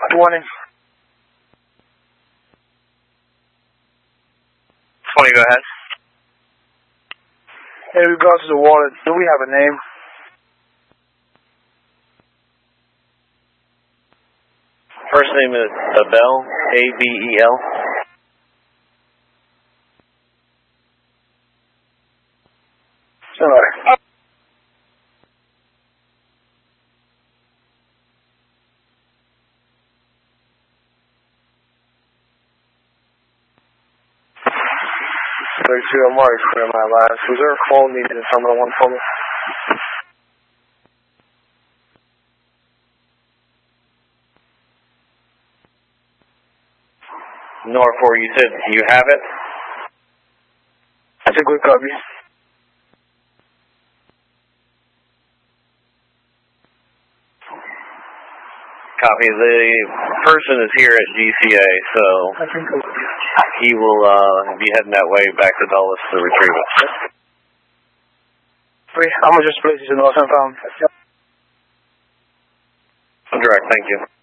20. 20, go ahead. In regards to the wallet, do we have a name? First name is Abel, A-B-E-L. Sorry. I'm already clear my last. Was there a call needed in Terminal 1 for me? Norfolk, you said you have it? That's a good copy. Copy. The person is here at GCA, so he will be heading that way back to Dulles to retrieve it. How much is places in Los Angeles? Direct, thank you.